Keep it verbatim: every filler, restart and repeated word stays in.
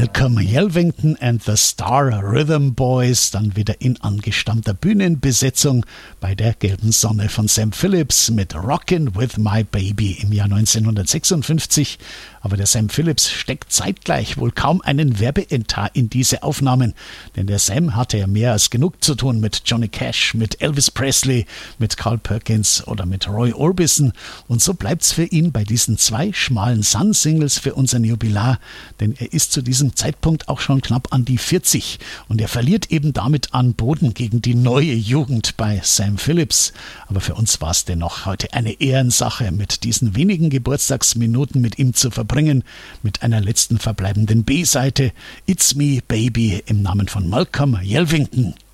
Malcolm Yelvington and the Star Rhythm Boys, dann wieder in angestammter Bühnenbesetzung bei der Gelben Sonne von Sam Phillips mit Rockin' with My Baby im Jahr neunzehnhundertsechsundfünfzig. Aber der Sam Phillips steckt zeitgleich wohl kaum einen Werbeetat in diese Aufnahmen, denn der Sam hatte ja mehr als genug zu tun mit Johnny Cash, mit Elvis Presley, mit Carl Perkins oder mit Roy Orbison, und so bleibt's für ihn bei diesen zwei schmalen Sun-Singles für unseren Jubilar, denn er ist zu diesem Zeitpunkt auch schon knapp an die vierzig und er verliert eben damit an Boden gegen die neue Jugend bei Sam Phillips. Aber für uns war es dennoch heute eine Ehrensache, mit diesen wenigen Geburtstagsminuten mit ihm zu verbringen, mit einer letzten verbleibenden B-Seite, It's Me Baby im Namen von Malcolm Yelvington.